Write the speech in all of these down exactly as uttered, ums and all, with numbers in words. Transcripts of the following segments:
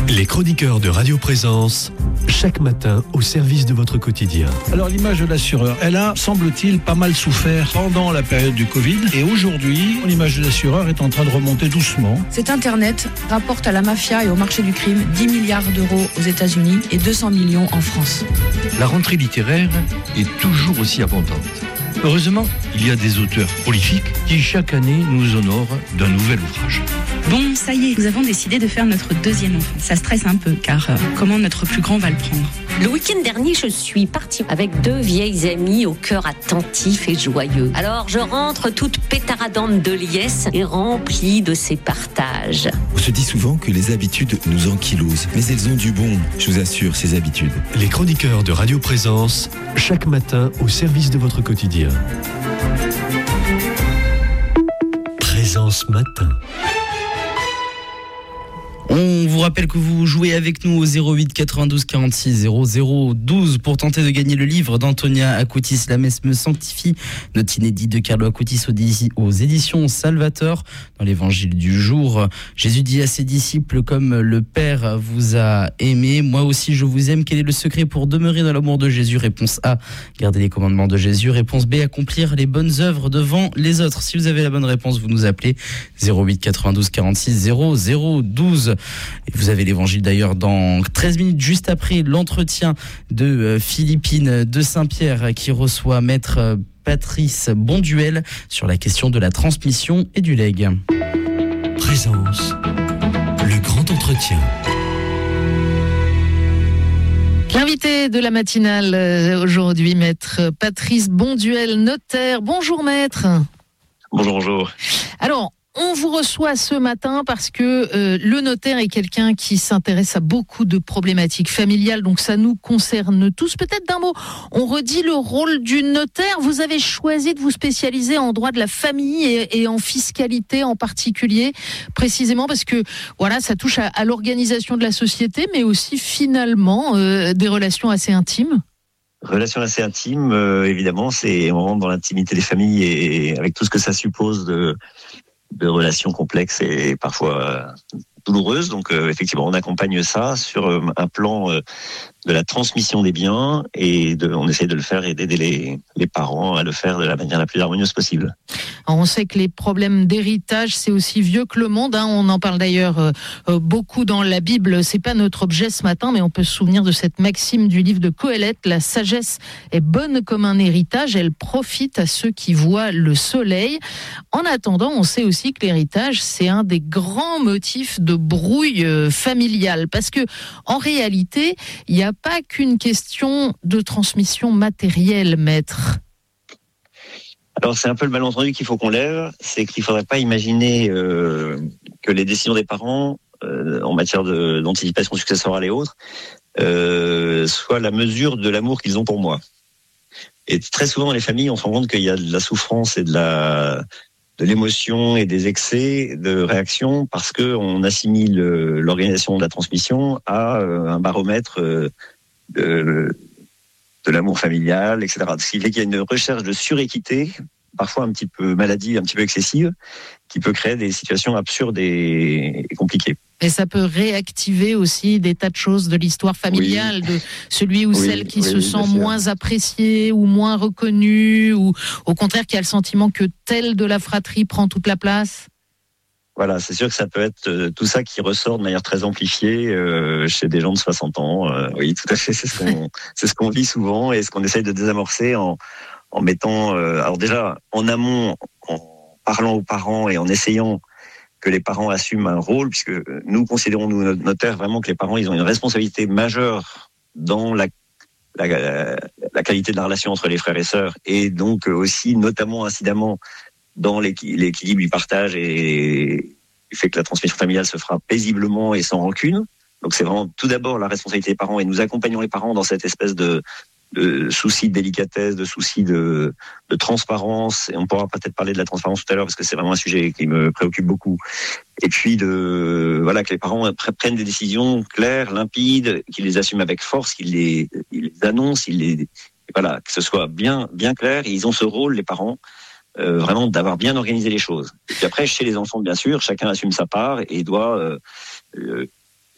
Les chroniqueurs de Radio Présence, chaque matin au service de votre quotidien. Alors l'image de l'assureur, elle a, semble-t-il, pas mal souffert pendant la période du Covid. Et aujourd'hui, l'image de l'assureur est en train de remonter doucement. Cet Internet rapporte à la mafia et au marché du crime dix milliards d'euros aux États-Unis et deux cents millions en France. La rentrée littéraire est toujours aussi abondante. Heureusement, il y a des auteurs prolifiques qui chaque année nous honorent d'un nouvel ouvrage. Bon, ça y est, nous avons décidé de faire notre deuxième enfant. Ça stresse un peu, car euh, comment notre plus grand va le prendre ? Le week-end dernier, je suis partie avec deux vieilles amies au cœur attentif et joyeux. Alors, je rentre toute pétaradante de liesse et remplie de ces partages. On se dit souvent que les habitudes nous ankylosent, mais elles ont du bon, je vous assure, ces habitudes. Les chroniqueurs de Radio Présence, chaque matin au service de votre quotidien. Présence Matin. On vous rappelle que vous jouez avec nous au zéro huit quatre-vingt-douze quarante-six zéro zéro douze pour tenter de gagner le livre d'Antonia Acutis, La messe me sanctifie, note inédite de Carlo Acutis aux éditions Salvator. Dans l'évangile du jour, Jésus dit à ses disciples: comme le Père vous a aimé, moi aussi je vous aime. Quel est le secret pour demeurer dans l'amour de Jésus? Réponse A, garder les commandements de Jésus. Réponse B, accomplir les bonnes œuvres devant les autres. Si vous avez la bonne réponse, vous nous appelez zéro huit quatre-vingt-douze quarante-six zéro zéro douze. Et vous avez l'évangile d'ailleurs dans treize minutes, juste après l'entretien de Philippine de Saint-Pierre qui reçoit maître Patrice Bonduel sur la question de la transmission et du legs. Présence, le grand entretien. L'invité de la matinale aujourd'hui, maître Patrice Bonduel, notaire. Bonjour maître. Bonjour, bonjour. Alors, on vous reçoit ce matin parce que euh, le notaire est quelqu'un qui s'intéresse à beaucoup de problématiques familiales, donc ça nous concerne tous. Peut-être d'un mot, on redit le rôle du notaire. Vous avez choisi de vous spécialiser en droit de la famille et, et en fiscalité en particulier, précisément parce que voilà, ça touche à, à l'organisation de la société, mais aussi finalement euh, des relations assez intimes. Relation assez intime, euh, évidemment, c'est on rentre dans l'intimité des familles et, et avec tout ce que ça suppose de de relations complexes et parfois douloureuses. Donc euh, effectivement, on accompagne ça sur euh, un plan euh, de la transmission des biens et de, on essaie de le faire et d'aider les, les parents à le faire de la manière la plus harmonieuse possible. Alors on sait que les problèmes d'héritage, c'est aussi vieux que le monde. Hein. On en parle d'ailleurs euh, beaucoup dans la Bible. C'est pas notre objet ce matin, mais on peut se souvenir de cette maxime du livre de Qoéleth: la sagesse est bonne comme un héritage, elle profite à ceux qui voient le soleil. En attendant, on sait aussi que l'héritage, c'est un des grands motifs de brouille euh, familiale, parce que en réalité, il n'y a pas qu'une question de transmission matérielle, maître. Alors c'est un peu le malentendu qu'il faut qu'on lève, c'est qu'il ne faudrait pas imaginer euh, que les décisions des parents euh, en matière de, d'anticipation successorale et autres euh, soient la mesure de l'amour qu'ils ont pour moi. Et très souvent dans les familles, on se rend compte qu'il y a de la souffrance et de la de l'émotion et des excès de réaction parce que on assimile l'organisation de la transmission à un baromètre de, de l'amour familial, et cetera. Ce qui fait qu'il y a une recherche de suréquité, parfois un petit peu maladive, un petit peu excessive, qui peut créer des situations absurdes et, et compliquées. Et ça peut réactiver aussi des tas de choses de l'histoire familiale, oui. de celui ou oui, celle qui oui, se sent moins apprécié ou moins reconnu, ou au contraire qui a le sentiment que tel de la fratrie prend toute la place. Voilà, c'est sûr que ça peut être euh, tout ça qui ressort de manière très amplifiée euh, chez des gens de soixante ans. Euh, oui, tout à fait, c'est ce qu'on, c'est ce qu'on vit souvent et ce qu'on essaye de désamorcer en, en mettant, euh, alors déjà en amont, en parlant aux parents et en essayant que les parents assument un rôle, puisque nous considérons, nous, notaires, vraiment que les parents, ils ont une responsabilité majeure dans la, la, la qualité de la relation entre les frères et sœurs, et donc aussi, notamment, incidemment, dans l'équilibre du partage et du fait que la transmission familiale se fera paisiblement et sans rancune. Donc c'est vraiment tout d'abord la responsabilité des parents, et nous accompagnons les parents dans cette espèce de, de souci de délicatesse, de souci de, de transparence, et on pourra peut-être parler de la transparence tout à l'heure parce que c'est vraiment un sujet qui me préoccupe beaucoup. Et puis de voilà que les parents prennent des décisions claires, limpides, qu'ils les assument avec force, qu'ils les, ils les annoncent, ils les voilà que ce soit bien bien clair. Et ils ont ce rôle, les parents, euh, vraiment d'avoir bien organisé les choses. Et puis après, chez les enfants, bien sûr, chacun assume sa part et doit euh, euh,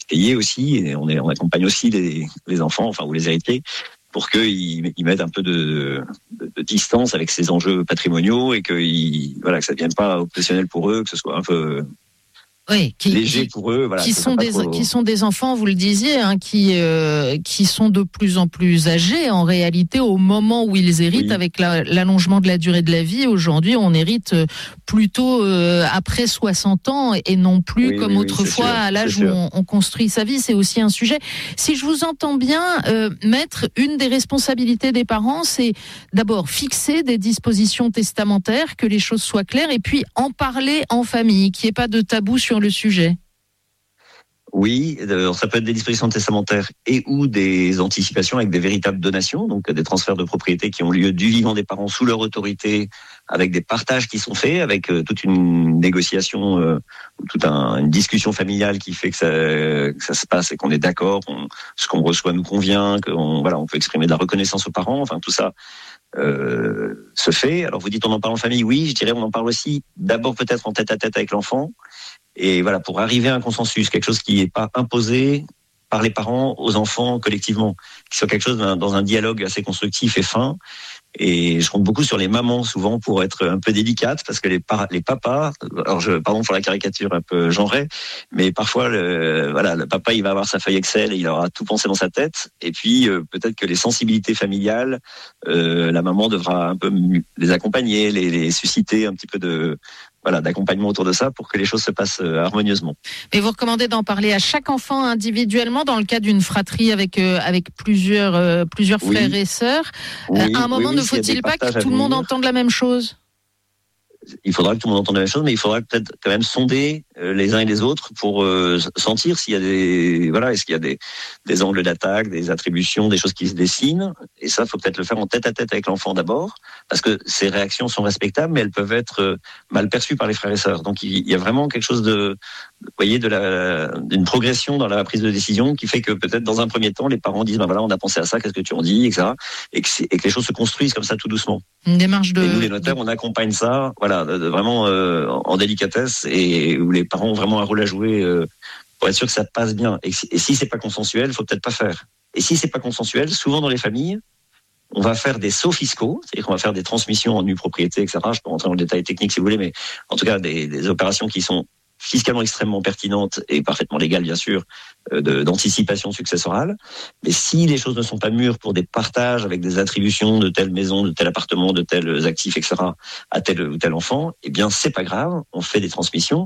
payer aussi, et on, est, on accompagne aussi les, les enfants, enfin ou les héritiers, pour qu'ils ils mettent un peu de, de, de distance avec ces enjeux patrimoniaux et que, ils, voilà, que ça ne devienne pas obsessionnel pour eux, que ce soit un peu... Oui, qui, léger pour eux, voilà, qui sont des trop... qui sont des enfants, vous le disiez, hein, qui euh, qui sont de plus en plus âgés en réalité au moment où ils héritent, oui. Avec la, l'allongement de la durée de la vie. Aujourd'hui, on hérite plutôt euh, après soixante ans et non plus oui, comme oui, autrefois oui, à l'âge où on, on construit sa vie. C'est aussi un sujet. Si je vous entends bien, euh, Maître, une des responsabilités des parents, c'est d'abord fixer des dispositions testamentaires, que les choses soient claires, et puis en parler en famille, qu'il n'y ait pas de tabou sur le sujet. Oui, ça peut être des dispositions testamentaires et ou des anticipations avec des véritables donations, donc des transferts de propriété qui ont lieu du vivant des parents sous leur autorité, avec des partages qui sont faits, avec toute une négociation, euh, toute un, une discussion familiale qui fait que ça, que ça se passe et qu'on est d'accord, qu'on, ce qu'on reçoit nous convient, qu'on voilà, on peut exprimer de la reconnaissance aux parents, enfin tout ça. Euh, se fait. Alors vous dites on en parle en famille, oui, je dirais on en parle aussi d'abord peut-être en tête à tête avec l'enfant, et voilà, pour arriver à un consensus, quelque chose qui n'est pas imposé par les parents aux enfants collectivement, qui soit quelque chose dans un dialogue assez constructif et fin. Et je compte beaucoup sur les mamans souvent pour être un peu délicates, parce que les, par- les papas, alors je, pardon pour la caricature un peu genrée, mais parfois le, voilà, le papa il va avoir sa feuille Excel et il aura tout pensé dans sa tête, et puis euh, peut-être que les sensibilités familiales, euh, la maman devra un peu les accompagner, les, les susciter un petit peu de voilà, d'accompagnement autour de ça pour que les choses se passent harmonieusement. Mais vous recommandez d'en parler à chaque enfant individuellement dans le cas d'une fratrie avec euh, avec plusieurs euh, plusieurs frères oui. et sœurs. Oui, à un moment, oui, oui, ne faut-il pas que tout le monde entende la même chose ? Il faudra que tout le monde entende la même chose, mais il faudra peut-être quand même sonder les uns et les autres pour euh, sentir s'il y a des voilà, est-ce qu'il y a des des angles d'attaque, des attributions, des choses qui se dessinent. Et ça, faut peut-être le faire en tête à tête avec l'enfant d'abord, parce que ces réactions sont respectables, mais elles peuvent être mal perçues par les frères et sœurs. Donc il y a vraiment quelque chose de, vous voyez, de la d'une progression dans la prise de décision qui fait que peut-être dans un premier temps, les parents disent ben voilà, on a pensé à ça, qu'est-ce que tu en dis, et cetera. Et que, et que les choses se construisent comme ça tout doucement. Une démarche de. Et nous les notaires, on accompagne ça, voilà, de, de vraiment euh, en délicatesse, et où les parents ont vraiment un rôle à jouer euh, pour être sûr que ça passe bien. Et si, et si c'est pas consensuel, il faut peut-être pas faire. Et si c'est pas consensuel, souvent dans les familles, on va faire des sauts fiscaux, c'est-à-dire qu'on va faire des transmissions en nue propriété, et cetera. Je peux rentrer dans le détail technique si vous voulez, mais en tout cas des, des opérations qui sont fiscalement extrêmement pertinentes et parfaitement légales, bien sûr, euh, de, d'anticipation successorale. Mais si les choses ne sont pas mûres pour des partages avec des attributions de telle maison, de tel appartement, de tels actifs, et cetera, à tel ou tel enfant, eh bien, c'est pas grave. On fait des transmissions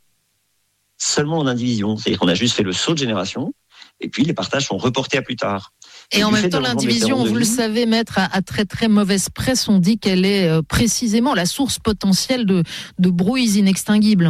seulement en indivision. C'est-à-dire qu'on a juste fait le saut de génération, et puis les partages sont reportés à plus tard. Et, et en même temps, l'indivision, vous le savez, Maître, à, à très très mauvaise presse, on dit qu'elle est euh, précisément la source potentielle de, de brouilles inextinguibles.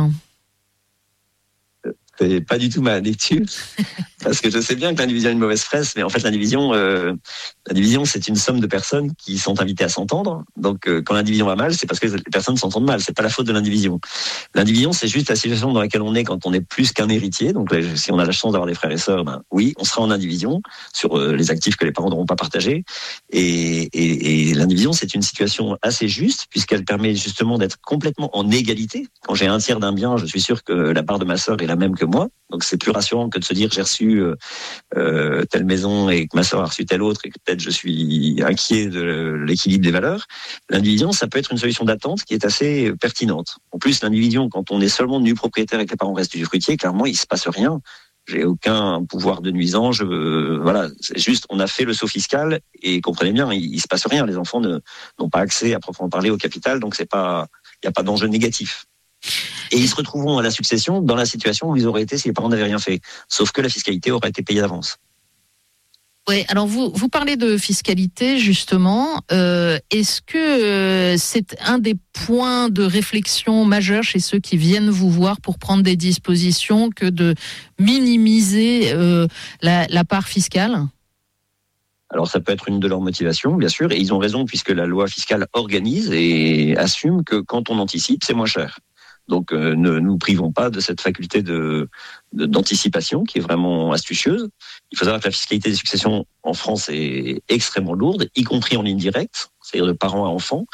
C'est pas du tout ma lecture, parce que je sais bien que l'indivision a une mauvaise presse, mais en fait l'indivision, euh, l'indivision c'est une somme de personnes qui sont invitées à s'entendre. Donc euh, quand l'indivision va mal, c'est parce que les personnes s'entendent mal. C'est pas la faute de l'indivision. L'indivision, c'est juste la situation dans laquelle on est quand on est plus qu'un héritier. Donc là, si on a la chance d'avoir des frères et sœurs, ben oui, on sera en indivision sur euh, les actifs que les parents n'auront pas partagés. Et, et, et l'indivision, c'est une situation assez juste puisqu'elle permet justement d'être complètement en égalité. Quand j'ai un tiers d'un bien, je suis sûr que la part de ma sœur est la même que moi, donc c'est plus rassurant que de se dire j'ai reçu euh, euh, telle maison et que ma sœur a reçu telle autre et que peut-être je suis inquiet de l'équilibre des valeurs. L'indivision, ça peut être une solution d'attente qui est assez pertinente. En plus, l'indivision, quand on est seulement nu propriétaire et que les parents restent usufruitiers, clairement il se passe rien. J'ai aucun pouvoir de nuisance. Je, euh, voilà, c'est juste on a fait le saut fiscal et comprenez bien, il, il se passe rien. Les enfants ne, n'ont pas accès à proprement parler au capital, donc c'est pas, il n'y a pas d'enjeu négatif. Et ils se retrouveront à la succession dans la situation où ils auraient été si les parents n'avaient rien fait. Sauf que la fiscalité aurait été payée d'avance. Oui, alors vous, vous parlez de fiscalité justement. Euh, est-ce que euh, c'est un des points de réflexion majeurs chez ceux qui viennent vous voir pour prendre des dispositions que de minimiser euh, la, la part fiscale ? Alors ça peut être une de leurs motivations, bien sûr, et ils ont raison puisque la loi fiscale organise et assume que quand on anticipe, c'est moins cher. Donc euh, ne nous privons pas de cette faculté de, de d'anticipation qui est vraiment astucieuse. Il faut savoir que la fiscalité des successions en France est extrêmement lourde, y compris en ligne directe, c'est-à-dire de parents à enfants.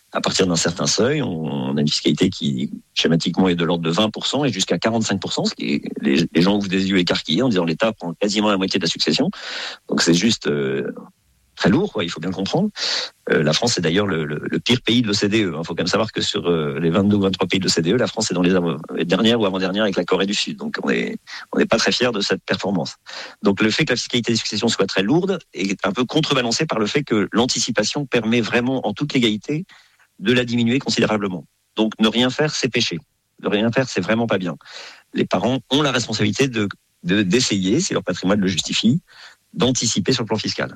À partir d'un certain seuil, on, on a une fiscalité qui, schématiquement, est de l'ordre de vingt pour cent et jusqu'à quarante-cinq pour cent, ce qui est, les, les gens ouvrent des yeux écarquillés en disant l'État prend quasiment la moitié de la succession. Donc c'est juste euh, très lourd, quoi, il faut bien le comprendre. Euh, la France est d'ailleurs le, le, le pire pays de l'O C D E. Il hein. faut quand même savoir que sur euh, les vingt-deux ou vingt-trois pays de l'O C D E, la France est dans les, les dernières ou avant-dernières avec la Corée du Sud. Donc on est on n'est pas très fiers de cette performance. Donc le fait que la fiscalité des successions soit très lourde est un peu contrebalancé par le fait que l'anticipation permet vraiment en toute légalité de la diminuer considérablement. Donc ne rien faire, c'est péché. Ne rien faire, c'est vraiment pas bien. Les parents ont la responsabilité de, de d'essayer, si leur patrimoine le justifie, d'anticiper sur le plan fiscal.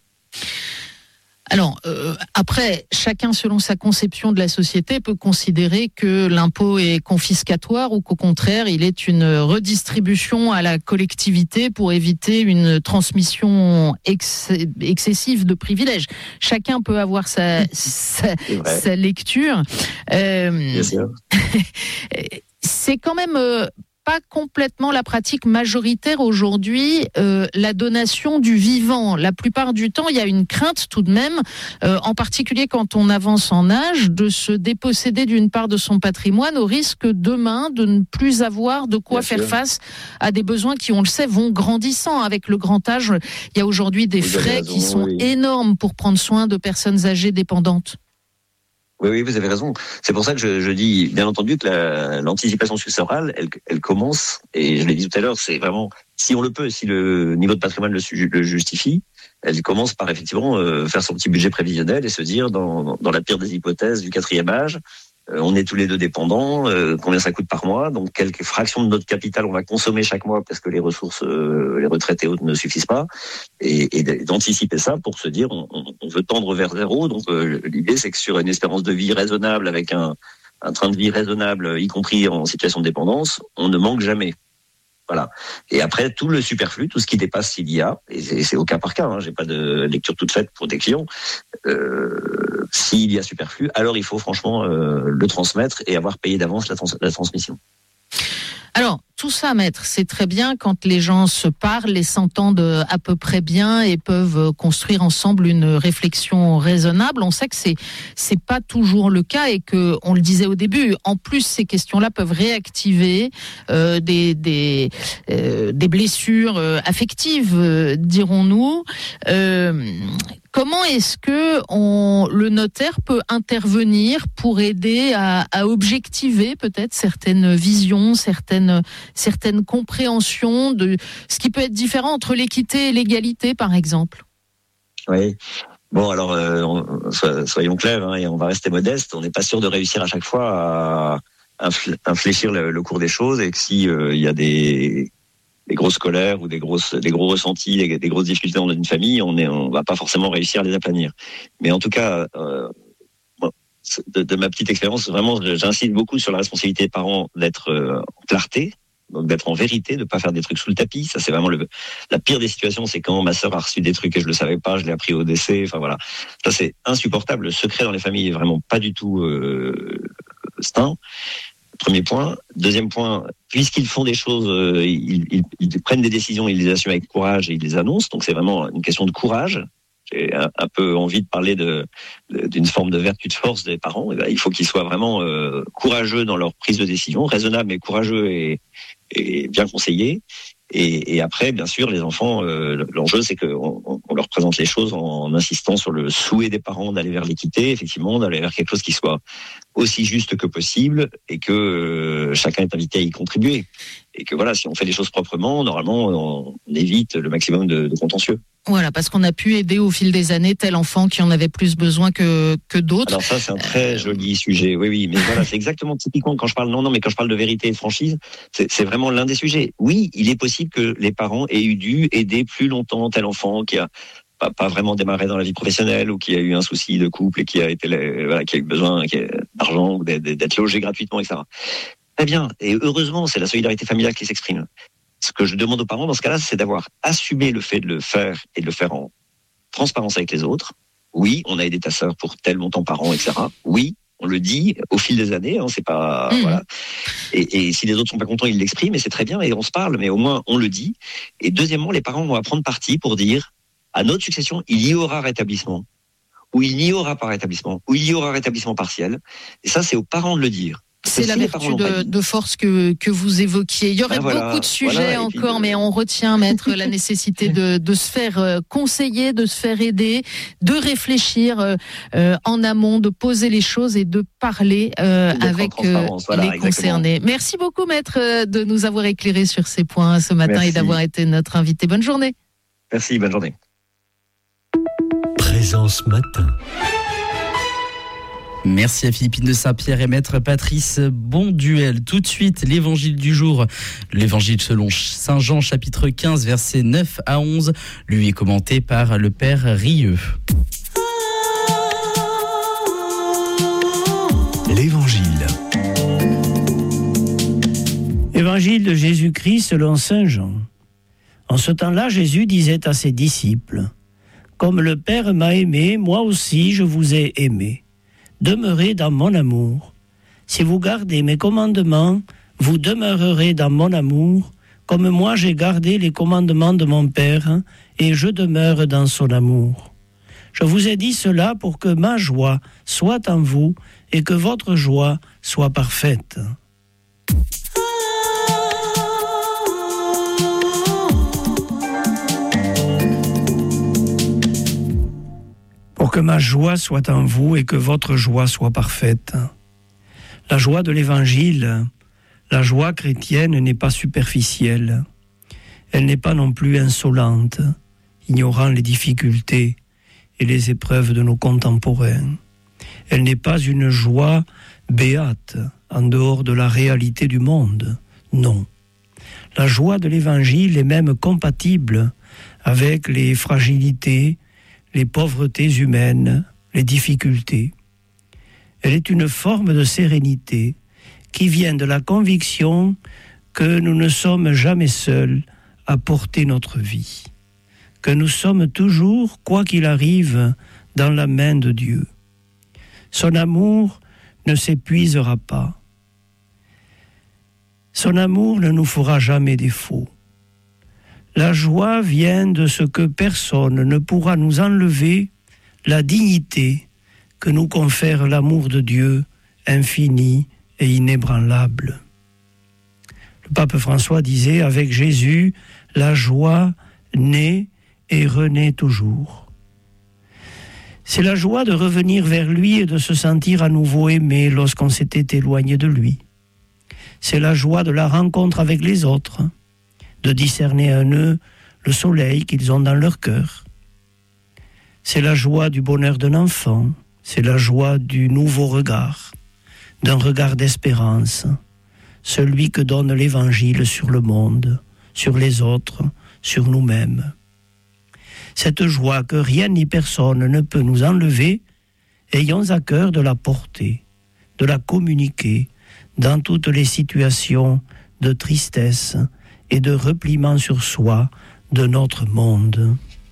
Alors, euh, après, chacun selon sa conception de la société peut considérer que l'impôt est confiscatoire ou qu'au contraire, il est une redistribution à la collectivité pour éviter une transmission ex- excessive de privilèges. Chacun peut avoir sa, sa, sa lecture. Euh, Bien sûr. C'est quand même... Euh, pas complètement la pratique majoritaire aujourd'hui, euh, la donation du vivant. La plupart du temps, il y a une crainte tout de même, euh, en particulier quand on avance en âge, de se déposséder d'une part de son patrimoine au risque demain de ne plus avoir de quoi Bien faire sûr. face à des besoins qui, on le sait, vont grandissant. Avec le grand âge, il y a aujourd'hui des vous frais raison, qui sont oui. énormes pour prendre soin de personnes âgées dépendantes. Oui, oui, vous avez raison. C'est pour ça que je, je dis, bien entendu, que la, l'anticipation successorale, elle, elle commence, et je l'ai dit tout à l'heure, c'est vraiment, si on le peut, si le niveau de patrimoine le, le justifie, elle commence par effectivement euh, faire son petit budget prévisionnel et se dire, dans, dans la pire des hypothèses du quatrième âge, euh, on est tous les deux dépendants, euh, combien ça coûte par mois, donc quelques fractions de notre capital on va consommer chaque mois parce que les ressources, euh, les retraites et autres ne suffisent pas, et, et d'anticiper ça pour se dire, on, on veut tendre vers zéro. Donc euh, l'idée c'est que sur une espérance de vie raisonnable, avec un, un train de vie raisonnable, y compris en situation de dépendance, on ne manque jamais. Voilà. Et après, tout le superflu, tout ce qui dépasse s'il y a, et c'est, c'est au cas par cas, hein, j'ai pas de lecture toute faite pour des clients, euh, s'il y a superflu, alors il faut franchement euh, le transmettre et avoir payé d'avance la, trans- la transmission. Alors, tout ça, maître, c'est très bien quand les gens se parlent et s'entendent à peu près bien et peuvent construire ensemble une réflexion raisonnable. On sait que c'est c'est pas toujours le cas et que, on le disait au début, en plus ces questions-là peuvent réactiver euh, des des euh, des blessures affectives, euh, dirons-nous. Euh, Comment est-ce que on, le notaire peut intervenir pour aider à, à objectiver peut-être certaines visions, certaines, certaines compréhensions de ce qui peut être différent entre l'équité et l'égalité, par exemple? Oui. Bon, alors, euh, on, soyons clairs, hein, et on va rester modeste. On n'est pas sûr de réussir à chaque fois à infléchir le, le cours des choses, et que si euh, il y a des des grosses colères ou des grosses, des gros ressentis, des, des grosses difficultés dans une famille, on est, on va pas forcément réussir à les aplanir. Mais en tout cas, euh, de, de ma petite expérience, vraiment, j'insiste beaucoup sur la responsabilité des parents d'être euh, en clarté, donc d'être en vérité, de pas faire des trucs sous le tapis. Ça, c'est vraiment le, la pire des situations, c'est quand ma sœur a reçu des trucs et je le savais pas, je l'ai appris au décès. Enfin voilà, ça c'est insupportable. Le secret dans les familles est vraiment pas du tout euh, sain. Premier point. Deuxième point, puisqu'ils font des choses, euh, ils, ils, ils prennent des décisions, ils les assument avec courage et ils les annoncent. Donc c'est vraiment une question de courage. J'ai un, un peu envie de parler de, de, d'une forme de vertu de force des parents. Et ben, il faut qu'ils soient vraiment euh, courageux dans leur prise de décision, raisonnables mais courageux et, et bien conseillés. Et, et après, bien sûr, les enfants, euh, l'enjeu, c'est qu'on on leur présente les choses en insistant sur le souhait des parents d'aller vers l'équité, effectivement, d'aller vers quelque chose qui soit aussi juste que possible, et que euh, chacun est invité à y contribuer. Et que voilà, si on fait les choses proprement, normalement, on, on évite le maximum de, de contentieux. Voilà, parce qu'on a pu aider au fil des années tel enfant qui en avait plus besoin que que d'autres. Alors ça, c'est un très euh... joli sujet. Oui, oui, mais voilà, c'est exactement typiquement quand je parle non, non, mais quand je parle de vérité et de franchise, c'est, c'est vraiment l'un des sujets. Oui, il est possible que les parents aient eu dû aider plus longtemps tel enfant qui a pas, pas vraiment démarré dans la vie professionnelle ou qui a eu un souci de couple et qui a été voilà, qui a eu besoin qui a, d'argent ou d'être, d'être logé gratuitement, et cetera. Très bien, et heureusement, c'est la solidarité familiale qui s'exprime. Ce que je demande aux parents dans ce cas-là, c'est d'avoir assumé le fait de le faire et de le faire en transparence avec les autres. Oui, on a aidé ta sœur pour tel montant par an, et cetera. Oui, on le dit au fil des années, hein, c'est pas mmh. voilà. Et, et si les autres sont pas contents, ils l'expriment et c'est très bien et on se parle, mais au moins on le dit. Et deuxièmement, les parents vont prendre parti pour dire à notre succession, il y aura rétablissement. où il n'y aura pas rétablissement, où il y aura rétablissement partiel. Et ça, c'est aux parents de le dire. C'est la vertu de, de force que, que vous évoquiez. Il y aurait ben voilà, beaucoup de sujets voilà, encore, puis, mais on retient, maître, la nécessité de, de se faire conseiller, de se faire aider, de réfléchir euh, en amont, de poser les choses et de parler euh, avec euh, voilà, les concernés. Exactement. Merci beaucoup, maître, de nous avoir éclairé sur ces points ce matin. Merci. Et d'avoir été notre invité. Bonne journée. Merci, bonne journée. Présence matin. Merci à Philippine de Saint-Pierre et maître Patrice Bonduel. Tout de suite, l'évangile du jour. L'évangile selon Saint Jean, chapitre quinze, versets neuf à onze, lui est commenté par le Père Rieux. L'évangile. Évangile de Jésus-Christ selon Saint Jean. En ce temps-là, Jésus disait à ses disciples : « Comme le Père m'a aimé, moi aussi je vous ai aimé. Demeurez dans mon amour. Si vous gardez mes commandements, vous demeurerez dans mon amour, comme moi j'ai gardé les commandements de mon Père, et je demeure dans son amour. Je vous ai dit cela pour que ma joie soit en vous, et que votre joie soit parfaite. » Pour que ma joie soit en vous et que votre joie soit parfaite. La joie de l'Évangile, la joie chrétienne n'est pas superficielle. Elle n'est pas non plus insolente, ignorant les difficultés et les épreuves de nos contemporains. Elle n'est pas une joie béate, en dehors de la réalité du monde. Non. La joie de l'Évangile est même compatible avec les fragilités, les pauvretés humaines, les difficultés. Elle est une forme de sérénité qui vient de la conviction que nous ne sommes jamais seuls à porter notre vie, que nous sommes toujours, quoi qu'il arrive, dans la main de Dieu. Son amour ne s'épuisera pas. Son amour ne nous fera jamais défaut. La joie vient de ce que personne ne pourra nous enlever, la dignité que nous confère l'amour de Dieu, infini et inébranlable. Le pape François disait, avec Jésus, la joie naît et renaît toujours. C'est la joie de revenir vers lui et de se sentir à nouveau aimé lorsqu'on s'était éloigné de lui. C'est la joie de la rencontre avec les autres, de discerner en eux le soleil qu'ils ont dans leur cœur. C'est la joie du bonheur d'un enfant, c'est la joie du nouveau regard, d'un regard d'espérance, celui que donne l'Évangile sur le monde, sur les autres, sur nous-mêmes. Cette joie que rien ni personne ne peut nous enlever, ayons à cœur de la porter, de la communiquer dans toutes les situations de tristesse et de repliement sur soi de notre monde.